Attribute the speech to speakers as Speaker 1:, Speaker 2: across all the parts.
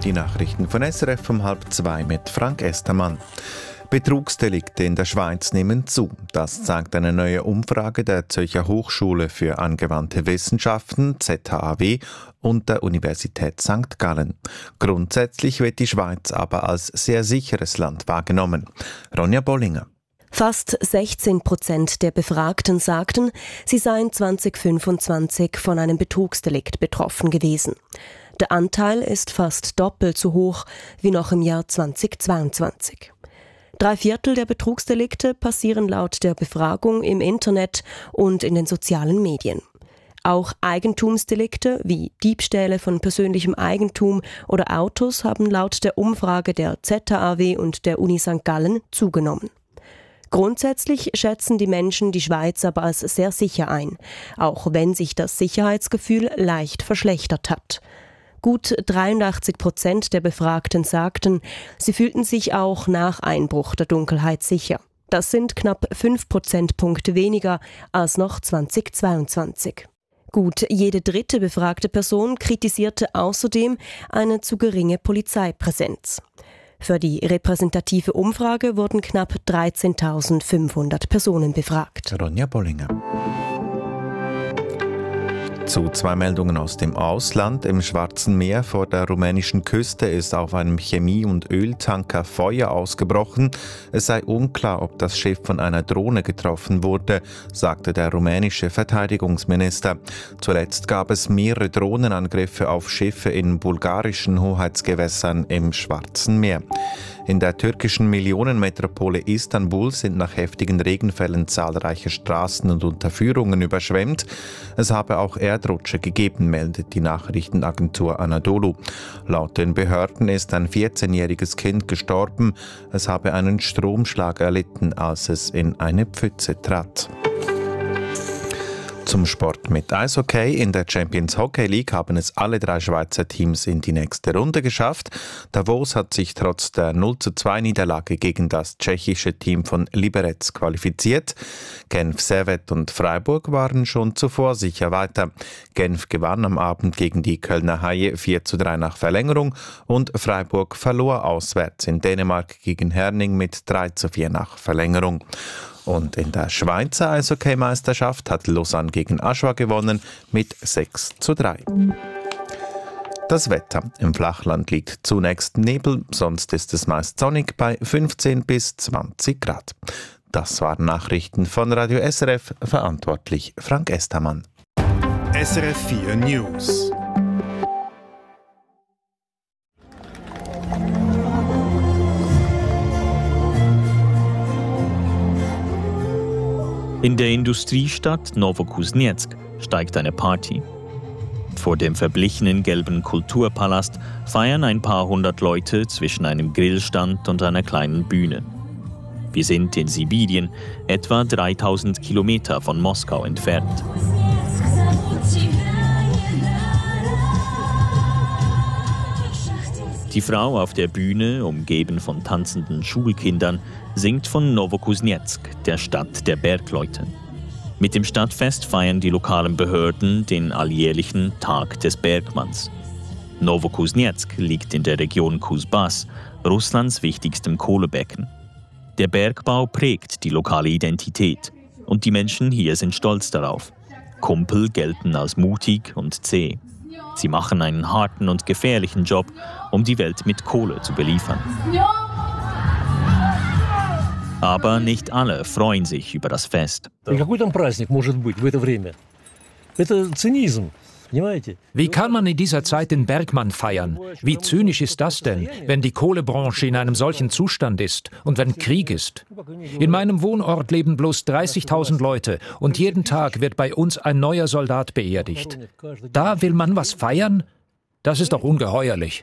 Speaker 1: Die Nachrichten von SRF um 1:30 mit Frank Estermann. Betrugsdelikte in der Schweiz nehmen zu. Das zeigt eine neue Umfrage der Zürcher Hochschule für angewandte Wissenschaften, ZHAW, und der Universität St. Gallen. Grundsätzlich wird die Schweiz aber als sehr sicheres Land wahrgenommen. Ronja Bollinger.
Speaker 2: Fast 16% der Befragten sagten, sie seien 2025 von einem Betrugsdelikt betroffen gewesen. Der Anteil ist fast doppelt so hoch wie noch im Jahr 2022. 3/4 der Betrugsdelikte passieren laut der Befragung im Internet und in den sozialen Medien. Auch Eigentumsdelikte wie Diebstähle von persönlichem Eigentum oder Autos haben laut der Umfrage der ZHAW und der Uni St. Gallen zugenommen. Grundsätzlich schätzen die Menschen die Schweiz aber als sehr sicher ein, auch wenn sich das Sicherheitsgefühl leicht verschlechtert hat. Gut 83% der Befragten sagten, sie fühlten sich auch nach Einbruch der Dunkelheit sicher. Das sind knapp 5 Prozentpunkte weniger als noch 2022. Gut jede dritte befragte Person kritisierte außerdem eine zu geringe Polizeipräsenz. Für die repräsentative Umfrage wurden knapp 13.500 Personen befragt.
Speaker 1: Ronja Bollinger. Zu 2 Meldungen aus dem Ausland. Im Schwarzen Meer vor der rumänischen Küste ist auf einem Chemie- und Öltanker Feuer ausgebrochen. Es sei unklar, ob das Schiff von einer Drohne getroffen wurde, sagte der rumänische Verteidigungsminister. Zuletzt gab es mehrere Drohnenangriffe auf Schiffe in bulgarischen Hoheitsgewässern im Schwarzen Meer. In der türkischen Millionenmetropole Istanbul sind nach heftigen Regenfällen zahlreiche Straßen und Unterführungen überschwemmt. Es habe auch Erdrutsche gegeben, meldet die Nachrichtenagentur Anadolu. Laut den Behörden ist ein 14-jähriges Kind gestorben. Es habe einen Stromschlag erlitten, als es in eine Pfütze trat. Zum Sport mit Eishockey. In der Champions Hockey League haben es alle 3 Schweizer Teams in die nächste Runde geschafft. Davos hat sich trotz der 0:2 Niederlage gegen das tschechische Team von Liberec qualifiziert. Genf, Servette und Freiburg waren schon zuvor sicher weiter. Genf gewann am Abend gegen die Kölner Haie 4:3 nach Verlängerung und Freiburg verlor auswärts in Dänemark gegen Herning mit 3:4 nach Verlängerung. Und in der Schweizer Eishockey-Meisterschaft hat Lausanne gegen Aschua gewonnen mit 6:3. Das Wetter. Im Flachland liegt zunächst Nebel, sonst ist es meist sonnig bei 15 bis 20 Grad. Das waren Nachrichten von Radio SRF, verantwortlich Frank Estermann.
Speaker 3: SRF 4 News.
Speaker 4: In der Industriestadt Novokuznetsk steigt eine Party. Vor dem verblichenen gelben Kulturpalast feiern ein paar hundert Leute zwischen einem Grillstand und einer kleinen Bühne. Wir sind in Sibirien, etwa 3000 Kilometer von Moskau entfernt. Die Frau auf der Bühne, umgeben von tanzenden Schulkindern, singt von Novokuznetsk, der Stadt der Bergleute. Mit dem Stadtfest feiern die lokalen Behörden den alljährlichen Tag des Bergmanns. Novokuznetsk liegt in der Region Kuzbass, Russlands wichtigstem Kohlebecken. Der Bergbau prägt die lokale Identität und die Menschen hier sind stolz darauf. Kumpel gelten als mutig und zäh. Sie machen einen harten und gefährlichen Job, um die Welt mit Kohle zu beliefern. Aber nicht alle freuen sich über das Fest.
Speaker 5: Wie kann man in dieser Zeit den Bergmann feiern? Wie zynisch ist das denn, wenn die Kohlebranche in einem solchen Zustand ist und wenn Krieg ist? In meinem Wohnort leben bloß 30.000 Leute und jeden Tag wird bei uns ein neuer Soldat beerdigt. Da will man was feiern? Das ist doch ungeheuerlich.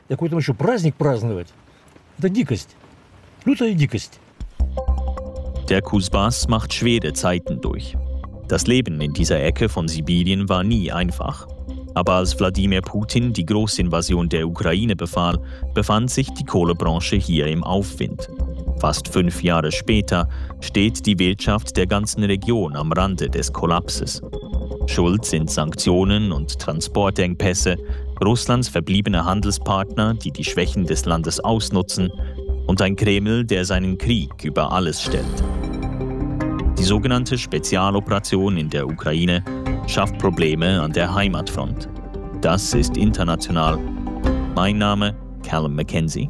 Speaker 4: Der Kuzbass macht schwere Zeiten durch. Das Leben in dieser Ecke von Sibirien war nie einfach. Aber als Wladimir Putin die Großinvasion der Ukraine befahl, befand sich die Kohlebranche hier im Aufwind. Fast 5 Jahre später steht die Wirtschaft der ganzen Region am Rande des Kollapses. Schuld sind Sanktionen und Transportengpässe, Russlands verbliebene Handelspartner, die die Schwächen des Landes ausnutzen, und ein Kreml, der seinen Krieg über alles stellt. Die sogenannte Spezialoperation in der Ukraine schafft Probleme an der Heimatfront. Das ist international. Mein Name Callum Mackenzie.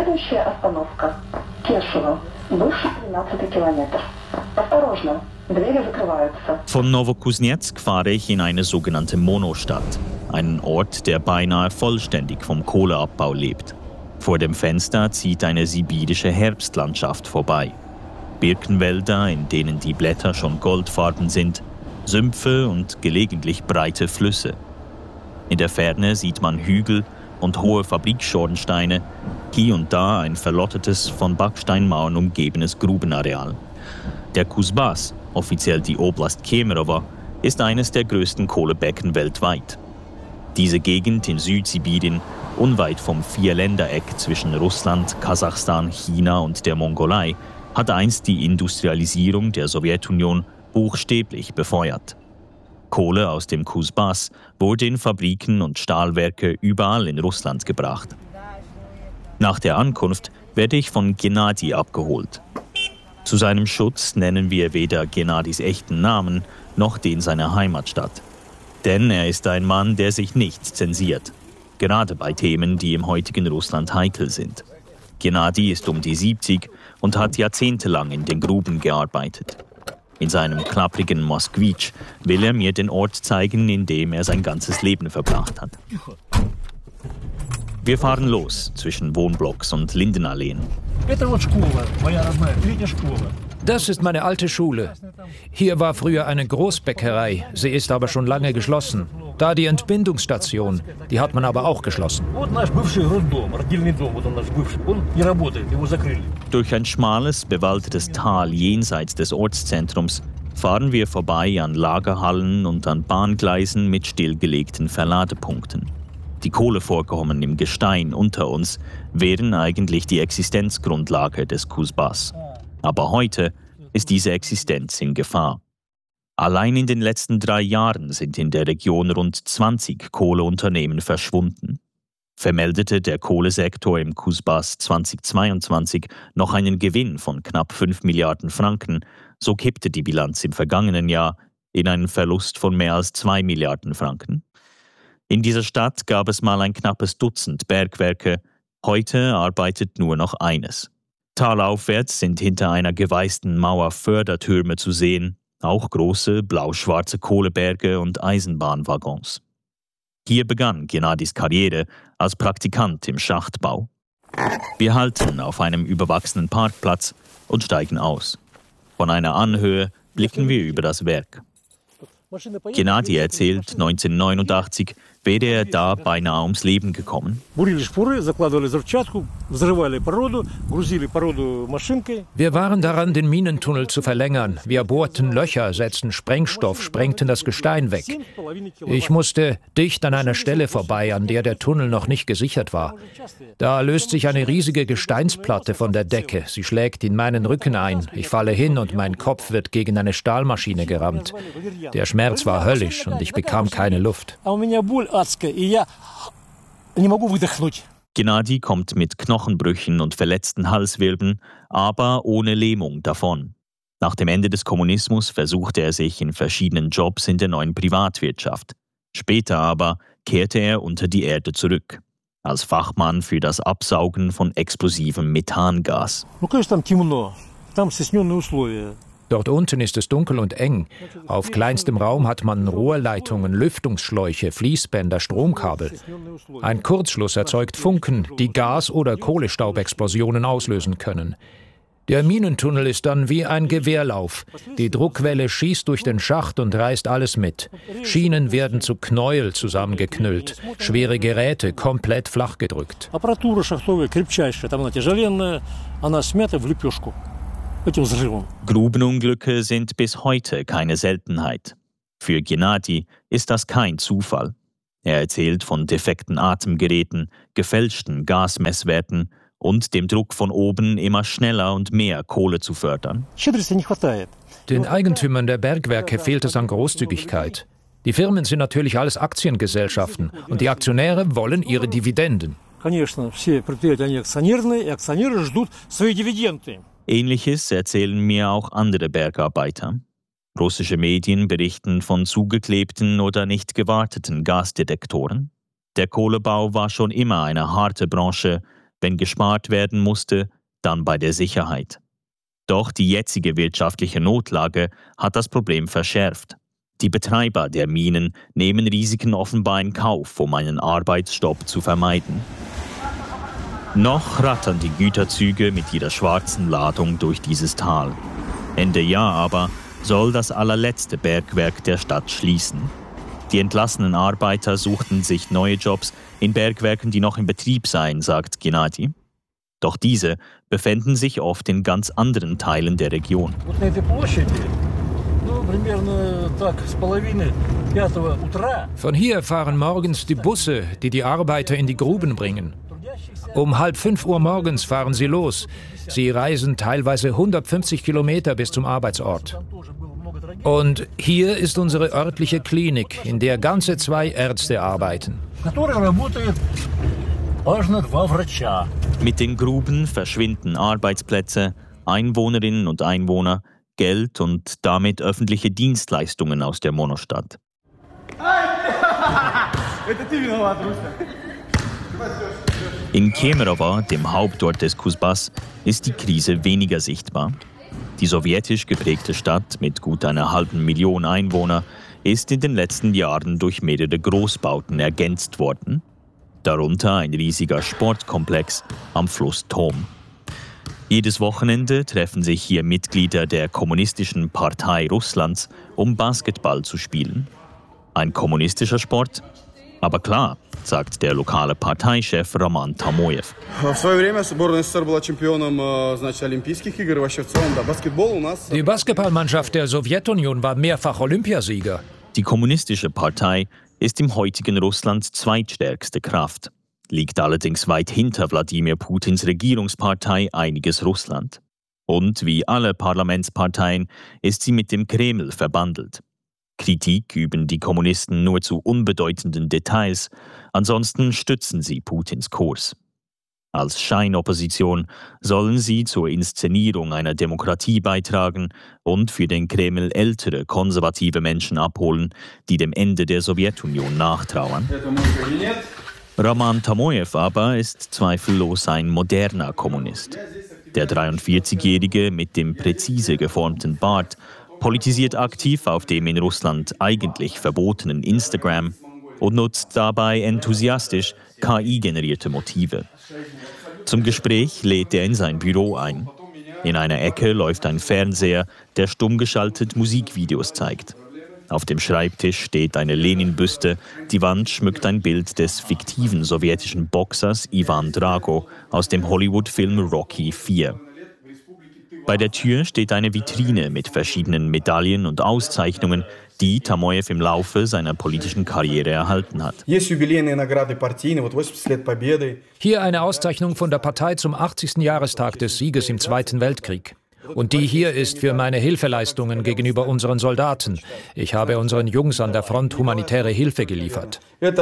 Speaker 4: Von Novokuznetsk fahre ich in eine sogenannte Monostadt, einen Ort, der beinahe vollständig vom Kohleabbau lebt. Vor dem Fenster zieht eine sibirische Herbstlandschaft vorbei. Birkenwälder, in denen die Blätter schon goldfarben sind, Sümpfe und gelegentlich breite Flüsse. In der Ferne sieht man Hügel und hohe Fabrikschornsteine, hier und da ein verlottetes, von Backsteinmauern umgebenes Grubenareal. Der Kuzbass, offiziell die Oblast Kemerovo, ist eines der größten Kohlebecken weltweit. Diese Gegend in Südsibirien, unweit vom Vierländereck zwischen Russland, Kasachstan, China und der Mongolei, hat einst die Industrialisierung der Sowjetunion buchstäblich befeuert. Kohle aus dem Kuzbass wurde in Fabriken und Stahlwerke überall in Russland gebracht. Nach der Ankunft werde ich von Gennadi abgeholt. Zu seinem Schutz nennen wir weder Gennadis echten Namen noch den seiner Heimatstadt. Denn er ist ein Mann, der sich nicht zensiert. Gerade bei Themen, die im heutigen Russland heikel sind. Gennadi ist um die 70 und hat jahrzehntelang in den Gruben gearbeitet. In seinem klapprigen Moskwitsch will er mir den Ort zeigen, in dem er sein ganzes Leben verbracht hat. Wir fahren los zwischen Wohnblocks und Lindenalleen.
Speaker 5: Das ist meine alte Schule. Hier war früher eine Großbäckerei, sie ist aber schon lange geschlossen. Da die Entbindungsstation, die hat man aber auch geschlossen.
Speaker 4: Durch ein schmales, bewaldetes Tal jenseits des Ortszentrums fahren wir vorbei an Lagerhallen und an Bahngleisen mit stillgelegten Verladepunkten. Die Kohlevorkommen im Gestein unter uns wären eigentlich die Existenzgrundlage des Kuzbass. Aber heute ist diese Existenz in Gefahr. Allein in den letzten 3 Jahren sind in der Region rund 20 Kohleunternehmen verschwunden. Vermeldete der Kohlesektor im Kuzbass 2022 noch einen Gewinn von knapp 5 Milliarden Franken, so kippte die Bilanz im vergangenen Jahr in einen Verlust von mehr als 2 Milliarden Franken. In dieser Stadt gab es mal ein knappes Dutzend Bergwerke, heute arbeitet nur noch eines. Talaufwärts sind hinter einer geweißten Mauer Fördertürme zu sehen, auch große blau-schwarze Kohleberge und Eisenbahnwaggons. Hier begann Gennadis Karriere als Praktikant im Schachtbau. Wir halten auf einem überwachsenen Parkplatz und steigen aus. Von einer Anhöhe blicken wir über das Werk. Gennadi erzählt, 1989 wäre er da beinahe ums Leben gekommen.
Speaker 5: Wir waren daran, den Minentunnel zu verlängern. Wir bohrten Löcher, setzten Sprengstoff, sprengten das Gestein weg. Ich musste dicht an einer Stelle vorbei, an der der Tunnel noch nicht gesichert war. Da löst sich eine riesige Gesteinsplatte von der Decke. Sie schlägt in meinen Rücken ein. Ich falle hin und mein Kopf wird gegen eine Stahlmaschine gerammt. Der Schmerz war höllisch und ich bekam keine Luft.
Speaker 4: Gennadi kommt mit Knochenbrüchen und verletzten Halswirbeln, aber ohne Lähmung davon. Nach dem Ende des Kommunismus versuchte er sich in verschiedenen Jobs in der neuen Privatwirtschaft. Später aber kehrte er unter die Erde zurück, als Fachmann für das Absaugen von explosivem Methangas.
Speaker 5: Dort unten ist es dunkel und eng. Auf kleinstem Raum hat man Rohrleitungen, Lüftungsschläuche, Fließbänder, Stromkabel. Ein Kurzschluss erzeugt Funken, die Gas- oder Kohlestaubexplosionen auslösen können. Der Minentunnel ist dann wie ein Gewehrlauf. Die Druckwelle schießt durch den Schacht und reißt alles mit. Schienen werden zu Knäuel zusammengeknüllt, schwere Geräte komplett flachgedrückt.
Speaker 4: Grubenunglücke sind bis heute keine Seltenheit. Für Gennadi ist das kein Zufall. Er erzählt von defekten Atemgeräten, gefälschten Gasmesswerten und dem Druck von oben, immer schneller und mehr Kohle zu fördern.
Speaker 5: Den Eigentümern der Bergwerke fehlt es an Großzügigkeit. Die Firmen sind natürlich alles Aktiengesellschaften und die Aktionäre wollen ihre Dividenden.
Speaker 4: Ähnliches erzählen mir auch andere Bergarbeiter. Russische Medien berichten von zugeklebten oder nicht gewarteten Gasdetektoren. Der Kohlebau war schon immer eine harte Branche. Wenn gespart werden musste, dann bei der Sicherheit. Doch die jetzige wirtschaftliche Notlage hat das Problem verschärft. Die Betreiber der Minen nehmen Risiken offenbar in Kauf, um einen Arbeitsstopp zu vermeiden. Noch rattern die Güterzüge mit ihrer schwarzen Ladung durch dieses Tal. Ende Jahr aber soll das allerletzte Bergwerk der Stadt schließen. Die entlassenen Arbeiter suchten sich neue Jobs in Bergwerken, die noch in Betrieb seien, sagt Gennady. Doch diese befänden sich oft in ganz anderen Teilen der Region.
Speaker 5: Von hier fahren morgens die Busse, die die Arbeiter in die Gruben bringen. Um 4:30 Uhr morgens fahren sie los. Sie reisen teilweise 150 Kilometer bis zum Arbeitsort. Und hier ist unsere örtliche Klinik, in der ganze 2 Ärzte arbeiten.
Speaker 4: Mit den Gruben verschwinden Arbeitsplätze, Einwohnerinnen und Einwohner, Geld und damit öffentliche Dienstleistungen aus der Monostadt. In Kemerovo, dem Hauptort des Kusbass, ist die Krise weniger sichtbar. Die sowjetisch geprägte Stadt mit gut 1,5 Million Einwohnern ist in den letzten Jahren durch mehrere Großbauten ergänzt worden. Darunter ein riesiger Sportkomplex am Fluss Tom. Jedes Wochenende treffen sich hier Mitglieder der Kommunistischen Partei Russlands, um Basketball zu spielen. Ein kommunistischer Sport? Aber klar, sagt der lokale Parteichef Roman Tamojew.
Speaker 5: Die Basketballmannschaft der Sowjetunion war mehrfach Olympiasieger.
Speaker 4: Die Kommunistische Partei ist im heutigen Russland zweitstärkste Kraft, liegt allerdings weit hinter Wladimir Putins Regierungspartei Einiges Russland. Und wie alle Parlamentsparteien ist sie mit dem Kreml verbandelt. Kritik üben die Kommunisten nur zu unbedeutenden Details, ansonsten stützen sie Putins Kurs. Als Scheinopposition sollen sie zur Inszenierung einer Demokratie beitragen und für den Kreml ältere konservative Menschen abholen, die dem Ende der Sowjetunion nachtrauern. Roman Tamojew aber ist zweifellos ein moderner Kommunist. Der 43-Jährige mit dem präzise geformten Bart politisiert aktiv auf dem in Russland eigentlich verbotenen Instagram und nutzt dabei enthusiastisch KI-generierte Motive. Zum Gespräch lädt er in sein Büro ein. In einer Ecke läuft ein Fernseher, der stumm geschaltet Musikvideos zeigt. Auf dem Schreibtisch steht eine Lenin-Büste, die Wand schmückt ein Bild des fiktiven sowjetischen Boxers Ivan Drago aus dem Hollywood-Film Rocky IV. Bei der Tür steht eine Vitrine mit verschiedenen Medaillen und Auszeichnungen, die Tamojew im Laufe seiner politischen Karriere erhalten hat.
Speaker 5: Hier eine Auszeichnung von der Partei zum 80. Jahrestag des Sieges im Zweiten Weltkrieg. Und die hier ist für meine Hilfeleistungen gegenüber unseren Soldaten. Ich habe unseren Jungs an der Front humanitäre Hilfe geliefert.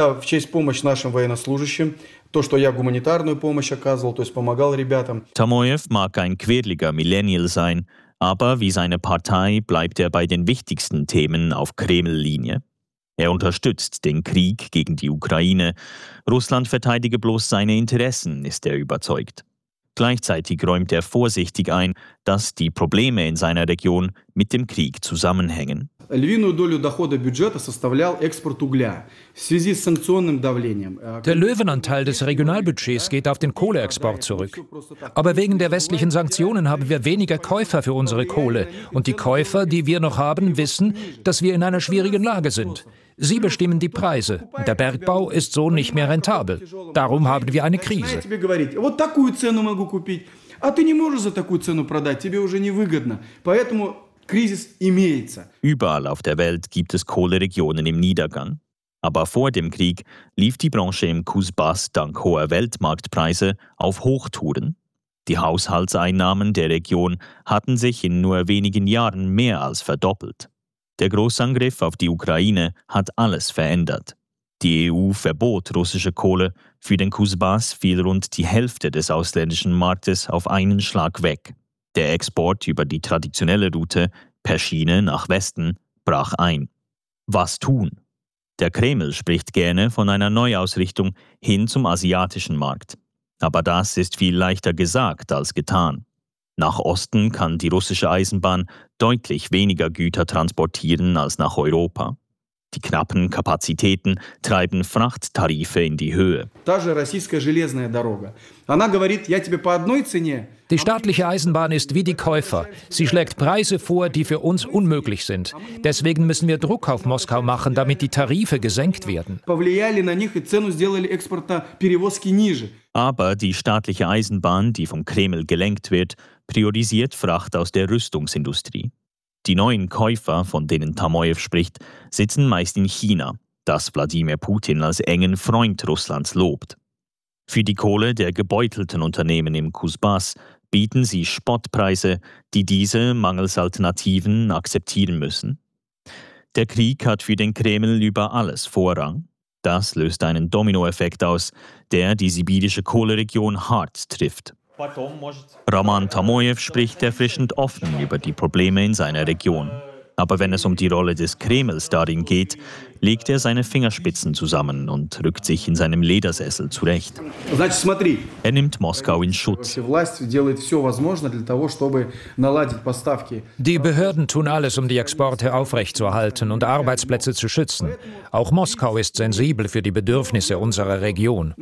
Speaker 4: Tamojew mag ein quirliger Millennial sein, aber wie seine Partei bleibt er bei den wichtigsten Themen auf Kreml-Linie. Er unterstützt den Krieg gegen die Ukraine. Russland verteidige bloß seine Interessen, ist er überzeugt. Gleichzeitig räumt er vorsichtig ein, dass die Probleme in seiner Region mit dem Krieg zusammenhängen. Der
Speaker 5: Löwenanteil des Regionalbudgets geht auf den Kohleexport zurück. Aber wegen der westlichen Sanktionen haben wir weniger Käufer für unsere Kohle. Und die Käufer, die wir noch haben, wissen, dass wir in einer schwierigen Lage sind. Sie bestimmen die Preise. Der Bergbau ist so nicht mehr rentabel. Darum haben wir eine Krise.
Speaker 4: Überall auf der Welt gibt es Kohleregionen im Niedergang. Aber vor dem Krieg lief die Branche im Kusbass dank hoher Weltmarktpreise auf Hochtouren. Die Haushaltseinnahmen der Region hatten sich in nur wenigen Jahren mehr als verdoppelt. Der Großangriff auf die Ukraine hat alles verändert. Die EU verbot russische Kohle, für den Kusbas fiel rund die Hälfte des ausländischen Marktes auf einen Schlag weg. Der Export über die traditionelle Route per Schiene nach Westen brach ein. Was tun? Der Kreml spricht gerne von einer Neuausrichtung hin zum asiatischen Markt. Aber das ist viel leichter gesagt als getan. Nach Osten kann die russische Eisenbahn deutlich weniger Güter transportieren als nach Europa. Die knappen Kapazitäten treiben Frachttarife in die Höhe.
Speaker 5: Die staatliche Eisenbahn ist wie die Käufer. Sie schlägt Preise vor, die für uns unmöglich sind. Deswegen müssen wir Druck auf Moskau machen, damit die Tarife gesenkt werden.
Speaker 4: Aber die staatliche Eisenbahn, die vom Kreml gelenkt wird, priorisiert Fracht aus der Rüstungsindustrie. Die neuen Käufer, von denen Tamojew spricht, sitzen meist in China, das Wladimir Putin als engen Freund Russlands lobt. Für die Kohle der gebeutelten Unternehmen im Kusbas bieten sie Spottpreise, die diese mangels Alternativen akzeptieren müssen. Der Krieg hat für den Kreml über alles Vorrang. Das löst einen Dominoeffekt aus, der die sibirische Kohleregion hart trifft. Roman Tamojew spricht erfrischend offen über die Probleme in seiner Region. Aber wenn es um die Rolle des Kremls darin geht, legt er seine Fingerspitzen zusammen und rückt sich in seinem Ledersessel zurecht. Er nimmt Moskau in Schutz.
Speaker 5: Die Behörden tun alles, um die Exporte aufrechtzuerhalten und Arbeitsplätze zu schützen. Auch Moskau ist sensibel für die Bedürfnisse unserer Region.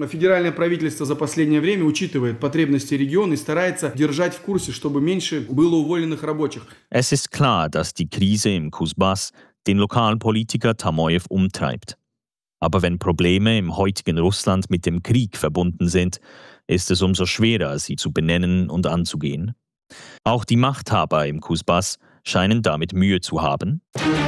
Speaker 4: Es ist klar, dass die Krise im Kusbas den lokalen Politiker Tamojew umtreibt. Aber wenn Probleme im heutigen Russland mit dem Krieg verbunden sind, ist es umso schwerer, sie zu benennen und anzugehen. Auch die Machthaber im Kusbas scheinen damit Mühe zu haben.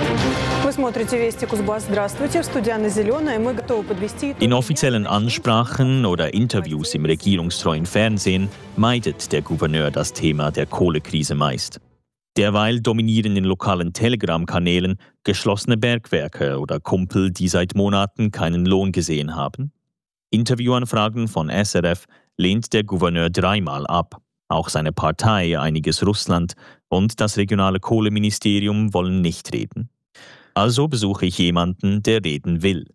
Speaker 4: In offiziellen Ansprachen oder Interviews im regierungstreuen Fernsehen meidet der Gouverneur das Thema der Kohlekrise meist. Derweil dominieren in lokalen Telegram-Kanälen geschlossene Bergwerke oder Kumpel, die seit Monaten keinen Lohn gesehen haben. Interviewanfragen von SRF lehnt der Gouverneur dreimal ab. Auch seine Partei Einiges Russland und das regionale Kohleministerium wollen nicht reden. Also besuche ich jemanden, der reden will.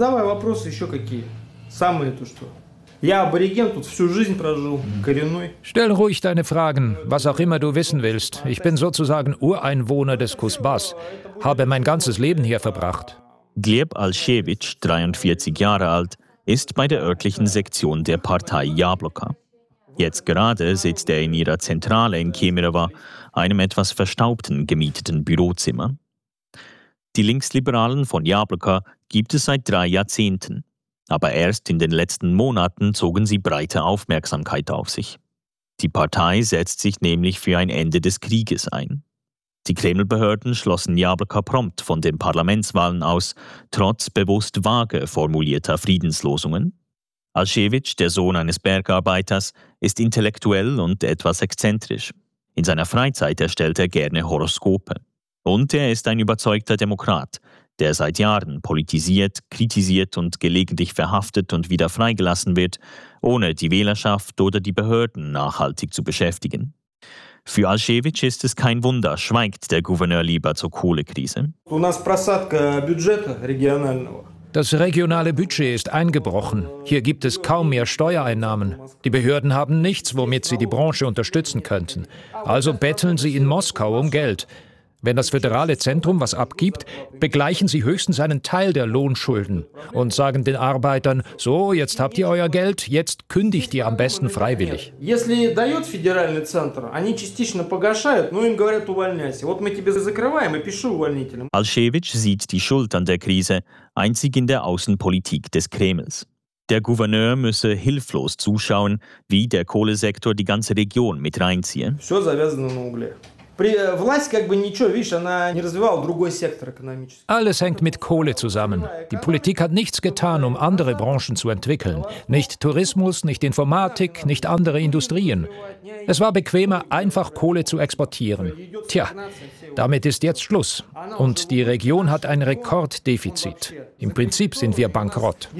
Speaker 5: Stell ruhig deine Fragen, was auch immer du wissen willst. Ich bin sozusagen Ureinwohner des Kusbas, habe mein ganzes Leben hier verbracht.
Speaker 4: Gleb Alshevich, 43 Jahre alt, ist bei der örtlichen Sektion der Partei Jabloka. Jetzt gerade sitzt er in ihrer Zentrale in Kemerovo, einem etwas verstaubten, gemieteten Bürozimmer. Die Linksliberalen von Jabloka gibt es seit 3 Jahrzehnten. Aber erst in den letzten Monaten zogen sie breite Aufmerksamkeit auf sich. Die Partei setzt sich nämlich für ein Ende des Krieges ein. Die Kremlbehörden schlossen Jabloka prompt von den Parlamentswahlen aus, trotz bewusst vage formulierter Friedenslosungen. Alshevich, der Sohn eines Bergarbeiters, ist intellektuell und etwas exzentrisch. In seiner Freizeit erstellt er gerne Horoskope. Und er ist ein überzeugter Demokrat, der seit Jahren politisiert, kritisiert und gelegentlich verhaftet und wieder freigelassen wird, ohne die Wählerschaft oder die Behörden nachhaltig zu beschäftigen. Für Alshevich ist es kein Wunder, schweigt der Gouverneur lieber zur Kohlekrise.
Speaker 5: Das regionale Budget ist eingebrochen. Hier gibt es kaum mehr Steuereinnahmen. Die Behörden haben nichts, womit sie die Branche unterstützen könnten. Also betteln sie in Moskau um Geld. Wenn das föderale Zentrum was abgibt, begleichen sie höchstens einen Teil der Lohnschulden und sagen den Arbeitern, so, jetzt habt ihr euer Geld, jetzt kündigt ihr am besten freiwillig.
Speaker 4: Alshevich sieht die Schuld an der Krise einzig in der Außenpolitik des Kremls. Der Gouverneur müsse hilflos zuschauen, wie der Kohlesektor die ganze Region mit reinziehe.
Speaker 5: Alles hängt mit Kohle zusammen. Die Politik hat nichts getan, um andere Branchen zu entwickeln. Nicht Tourismus, nicht Informatik, nicht andere Industrien. Es war bequemer, einfach Kohle zu exportieren. Tja, damit ist jetzt Schluss. Und die Region hat ein Rekorddefizit. Im Prinzip sind wir bankrott.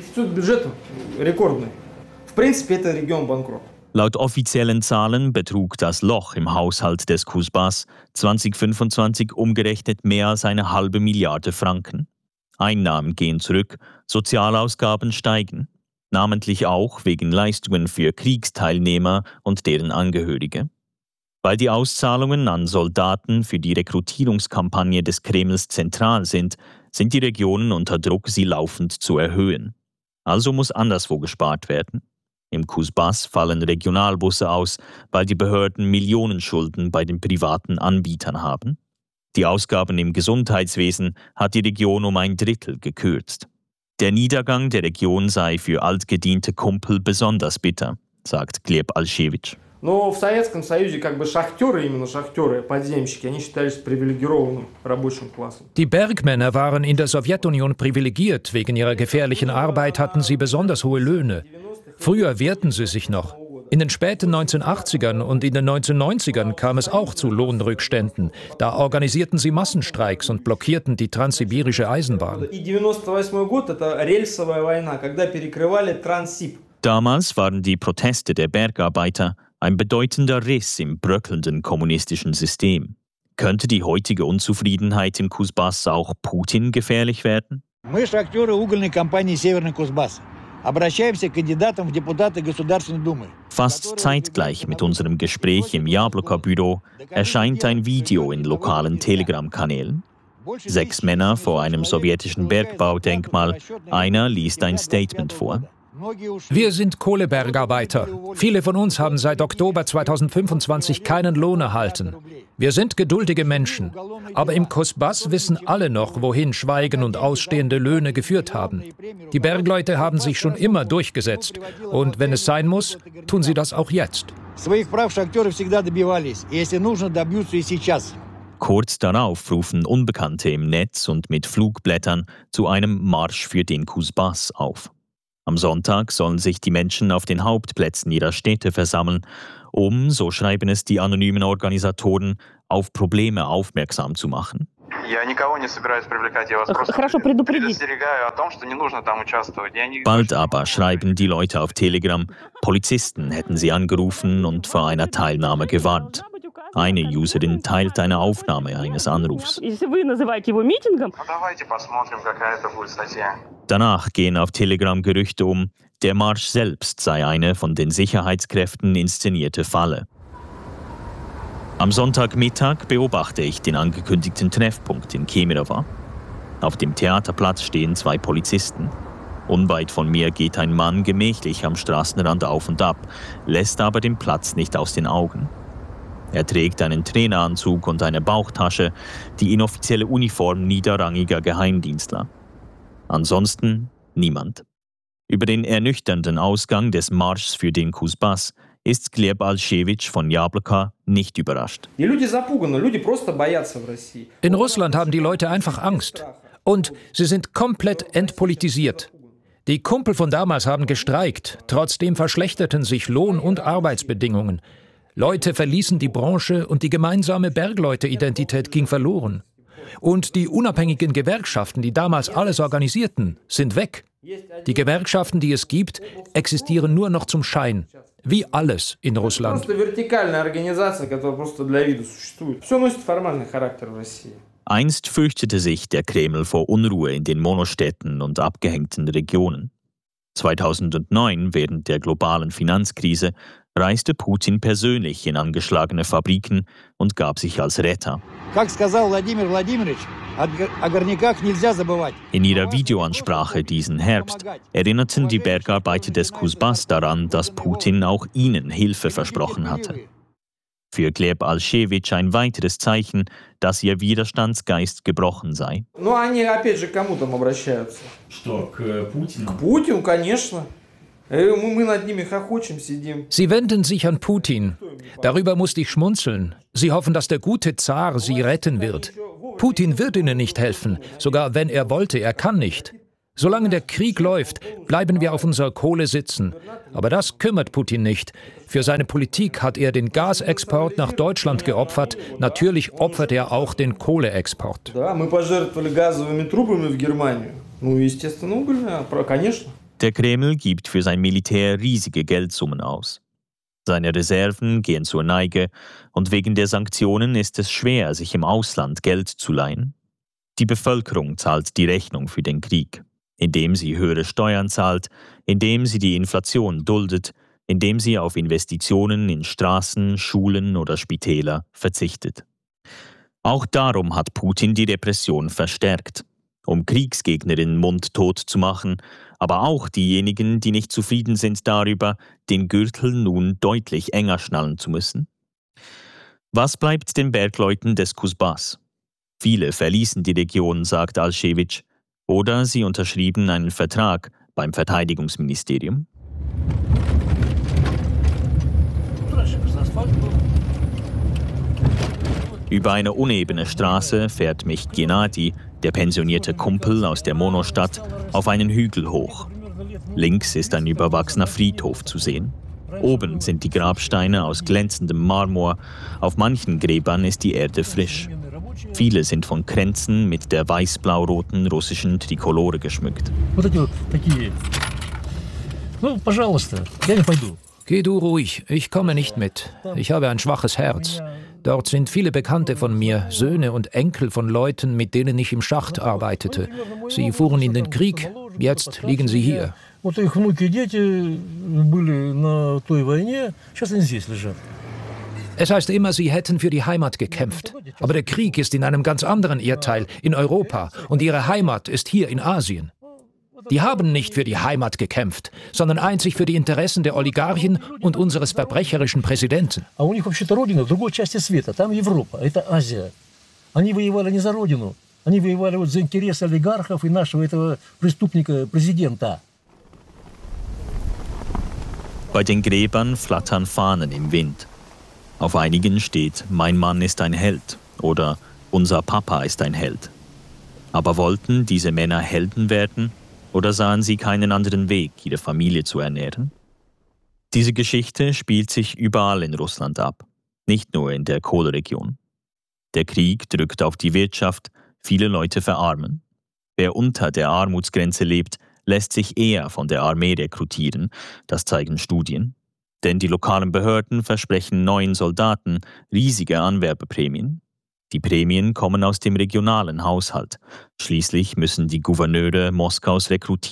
Speaker 4: Laut offiziellen Zahlen betrug das Loch im Haushalt des Cusbas 2025 umgerechnet mehr als 1,5 Milliarde Franken. Einnahmen gehen zurück, Sozialausgaben steigen, namentlich auch wegen Leistungen für Kriegsteilnehmer und deren Angehörige. Weil die Auszahlungen an Soldaten für die Rekrutierungskampagne des Kremls zentral sind die Regionen unter Druck, sie laufend zu erhöhen. Also muss anderswo gespart werden. Im Cusbas fallen Regionalbusse aus, weil die Behörden Millionenschulden bei den privaten Anbietern haben. Die Ausgaben im Gesundheitswesen hat die Region um 1/3 gekürzt. Der Niedergang der Region sei für altgediente Kumpel besonders bitter, sagt Gleb Alschewitsch.
Speaker 6: Но в Советском Союзе шахтеры, именно шахтеры, подземщики, они считались привилегированным рабочим классом.
Speaker 5: Die Bergmänner waren in der Sowjetunion privilegiert. Wegen ihrer gefährlichen Arbeit hatten sie besonders hohe Löhne. Früher wehrten sie sich noch. In den späten 1980ern und in den 1990ern kam es auch zu Lohnrückständen. Da organisierten sie Massenstreiks und blockierten die transsibirische Eisenbahn.
Speaker 4: Damals waren die Proteste der Bergarbeiter ein bedeutender Riss im bröckelnden kommunistischen System. Könnte die heutige Unzufriedenheit im Cusbas auch Putin gefährlich werden?
Speaker 7: Мы шахтеры угольной компании Северный Кузбасс. Обращаемся к кандидатам в депутаты Государственной Думы.
Speaker 4: Fast zeitgleich mit unserem Gespräch im Jabloko-Büro erscheint ein Video in lokalen Telegram-Kanälen. 6 Männer vor einem sowjetischen Bergbaudenkmal. Einer liest ein Statement vor.
Speaker 5: Wir sind Kohlebergarbeiter. Viele von uns haben seit Oktober 2025 keinen Lohn erhalten. Wir sind geduldige Menschen. Aber im Cusbas wissen alle noch, wohin Schweigen und ausstehende Löhne geführt haben. Die Bergleute haben sich schon immer durchgesetzt. Und wenn es sein muss, tun sie das auch jetzt.
Speaker 4: Kurz darauf rufen Unbekannte im Netz und mit Flugblättern zu einem Marsch für den Cusbas auf. Am Sonntag sollen sich die Menschen auf den Hauptplätzen ihrer Städte versammeln, um, so schreiben es die anonymen Organisatoren, auf Probleme aufmerksam zu machen. Bald aber schreiben die Leute auf Telegram, Polizisten hätten sie angerufen und vor einer Teilnahme gewarnt. Eine Userin teilt eine Aufnahme eines Anrufs. Danach gehen auf Telegram Gerüchte um, der Marsch selbst sei eine von den Sicherheitskräften inszenierte Falle. Am Sonntagmittag beobachte ich den angekündigten Treffpunkt in Kemerovo. Auf dem Theaterplatz stehen 2 Polizisten. Unweit von mir geht ein Mann gemächlich am Straßenrand auf und ab, lässt aber den Platz nicht aus den Augen. Er trägt einen Traineranzug und eine Bauchtasche, die inoffizielle Uniform niederrangiger Geheimdienstler. Ansonsten niemand. Über den ernüchternden Ausgang des Marschs für den Cusbas ist Gleb Alschewitsch von Jabloko nicht überrascht.
Speaker 5: In Russland haben die Leute einfach Angst. Und sie sind komplett entpolitisiert. Die Kumpel von damals haben gestreikt. Trotzdem verschlechterten sich Lohn- und Arbeitsbedingungen. Leute verließen die Branche und die gemeinsame Bergleute-Identität ging verloren. Und die unabhängigen Gewerkschaften, die damals alles organisierten, sind weg. Die Gewerkschaften, die es gibt, existieren nur noch zum Schein. Wie alles in Russland.
Speaker 4: Einst fürchtete sich der Kreml vor Unruhe in den Monostädten und abgehängten Regionen. 2009, während der globalen Finanzkrise, reiste Putin persönlich in angeschlagene Fabriken und gab sich als Retter. In ihrer Videoansprache diesen Herbst erinnerten die Bergarbeiter des Cusbas daran, dass Putin auch ihnen Hilfe versprochen hatte. Für Gleb Alschewitsch ein weiteres Zeichen, dass ihr Widerstandsgeist gebrochen sei.
Speaker 5: Sie wenden sich an Putin. Darüber musste ich schmunzeln. Sie hoffen, dass der gute Zar sie retten wird. Putin wird ihnen nicht helfen, sogar wenn er wollte, er kann nicht. Solange der Krieg läuft, bleiben wir auf unserer Kohle sitzen. Aber das kümmert Putin nicht. Für seine Politik hat er den Gasexport nach Deutschland geopfert. Natürlich opfert er auch den Kohleexport.
Speaker 4: Der Kreml gibt für sein Militär riesige Geldsummen aus. Seine Reserven gehen zur Neige und wegen der Sanktionen ist es schwer, sich im Ausland Geld zu leihen. Die Bevölkerung zahlt die Rechnung für den Krieg, indem sie höhere Steuern zahlt, indem sie die Inflation duldet, indem sie auf Investitionen in Straßen, Schulen oder Spitäler verzichtet. Auch darum hat Putin die Repression verstärkt, um Kriegsgegnerinnen mundtot zu machen, aber auch diejenigen, die nicht zufrieden sind darüber, den Gürtel nun deutlich enger schnallen zu müssen. Was bleibt den Bergleuten des Kusbas? Viele verließen die Region, sagt Alschewitsch, oder sie unterschrieben einen Vertrag beim Verteidigungsministerium. Über eine unebene Straße fährt mich Gennadi, der pensionierte Kumpel aus der Monostadt, auf einen Hügel hoch. Links ist ein überwachsener Friedhof zu sehen. Oben sind die Grabsteine aus glänzendem Marmor, auf manchen Gräbern ist die Erde frisch. Viele sind von Kränzen mit der weiß-blau-roten russischen Trikolore geschmückt.
Speaker 5: Geh du ruhig, ich komme nicht mit. Ich habe ein schwaches Herz. Dort sind viele Bekannte von mir, Söhne und Enkel von Leuten, mit denen ich im Schacht arbeitete. Sie fuhren in den Krieg, jetzt liegen sie hier. Es heißt immer, sie hätten für die Heimat gekämpft. Aber der Krieg ist in einem ganz anderen Erdteil, in Europa, und ihre Heimat ist hier in Asien. Die haben nicht für die Heimat gekämpft, sondern einzig für die Interessen der Oligarchen und unseres verbrecherischen Präsidenten.
Speaker 4: Bei den Gräbern flattern Fahnen im Wind. Auf einigen steht »Mein Mann ist ein Held« oder »Unser Papa ist ein Held«. Aber wollten diese Männer Helden werden? Oder sahen sie keinen anderen Weg, ihre Familie zu ernähren? Diese Geschichte spielt sich überall in Russland ab, nicht nur in der Kohleregion. Der Krieg drückt auf die Wirtschaft, viele Leute verarmen. Wer unter der Armutsgrenze lebt, lässt sich eher von der Armee rekrutieren, das zeigen Studien. Denn die lokalen Behörden versprechen neuen Soldaten riesige Anwerbeprämien. Die Prämien kommen aus dem regionalen Haushalt. Schließlich müssen die Gouverneure Moskaus rekrutieren.